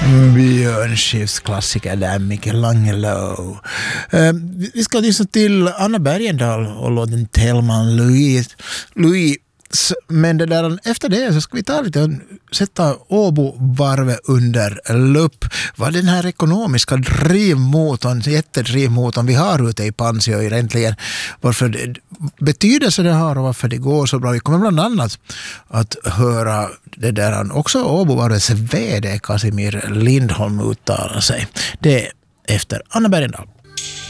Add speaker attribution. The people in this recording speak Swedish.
Speaker 1: Björn Skifs klassiker där, Micke Langelow. Vi ska lyssna till Anna Bergendahl och låten Thelman Louise. Men det där, efter det så ska vi ta lite sätta Åbo-varvet under lupp. Vad den här ekonomiska drivmotorn, jättedrivmotorn vi har ute i Pansio egentligen, varför betydelse det har och varför det går så bra. Vi kommer bland annat att höra det där också Åbo-varvets vd Casimir Lindholm uttala sig. Det är efter Anna Bergendahl.